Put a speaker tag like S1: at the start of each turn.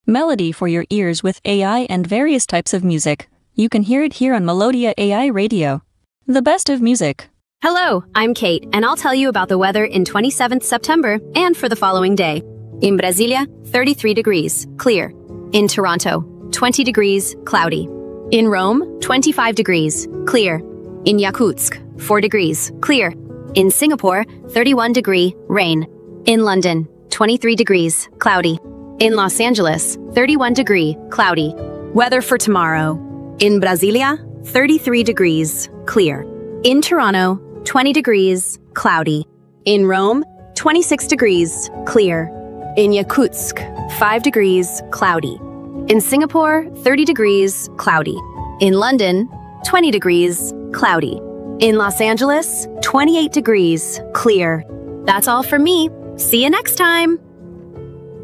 S1: Melody for your ears with AI and various types of music. You can hear it here on Melodia AI Radio. The best of music.
S2: Hello, I'm Kate, and I'll tell you about the weather in 27th September and for the following day. In Brasilia, 33 degrees, clear. In Toronto, 20 degrees, cloudy. In Rome, 25 degrees, clear. In Yakutsk, 4 degrees, clear. In Singapore, 31 degree, rain. In London, 23 degrees, cloudy. In Los Angeles, 31 degree, cloudy. Weather for tomorrow. In Brasilia, 33 degrees, clear. In Toronto, 20 degrees, cloudy. In Rome, 26 degrees, clear. In Yakutsk, 5 degrees, cloudy. In Singapore, 30 degrees, cloudy. In London, 20 degrees, cloudy. In Los Angeles, 28 degrees, clear. That's all from me. See you next time.